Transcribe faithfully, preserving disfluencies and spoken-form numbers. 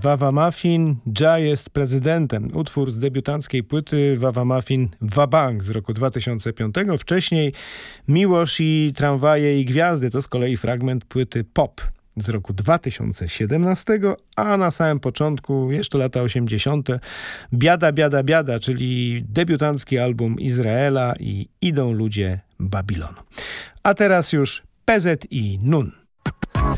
Wawa Muffin, Dża jest prezydentem. Utwór z debiutanckiej płyty Wawa Muffin Wabank z roku dwa tysiące piątego. Wcześniej Miłosz i tramwaje i gwiazdy to z kolei fragment płyty Pop z roku dwa tysiące siedemnastego, a na samym początku, jeszcze lata osiemdziesiąte, Biada, biada, biada, czyli debiutancki album Izraela i Idą ludzie Babilonu. A teraz już P Z i Nun.